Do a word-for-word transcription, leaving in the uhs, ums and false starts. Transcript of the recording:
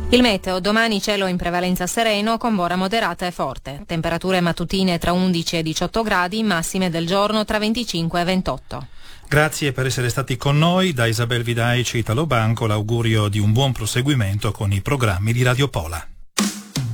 Il meteo, domani cielo in prevalenza sereno con bora moderata e forte. Temperature mattutine tra undici e diciotto gradi, massime del giorno tra venticinque e ventotto. Grazie per essere stati con noi. Da Isabel Vidaici, Italo Banco, l'augurio di un buon proseguimento con i programmi di Radio Pola.